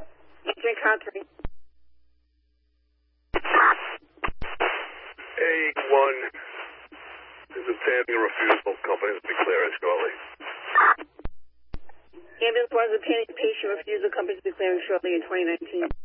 Answering count 3. A1 is obtaining a refusal. Company will be clearing shortly. Ambulance was obtaining patient refusal. Company will be clearing shortly in 2019.